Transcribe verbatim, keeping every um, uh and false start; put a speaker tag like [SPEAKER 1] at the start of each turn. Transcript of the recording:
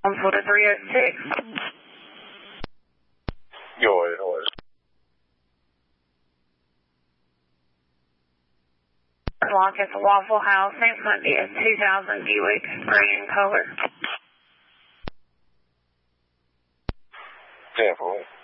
[SPEAKER 1] On Florida three oh six.
[SPEAKER 2] Go ahead, go ahead.
[SPEAKER 1] Lock at the Waffle House, Saint Monday at two thousand Buick, gray in color.
[SPEAKER 2] ten four.